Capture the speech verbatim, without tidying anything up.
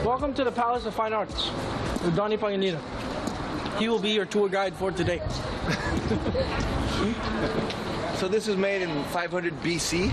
Welcome to the Palace of Fine Arts with Donnie Paganita. He will be your tour guide for today. So this was made in five hundred B C?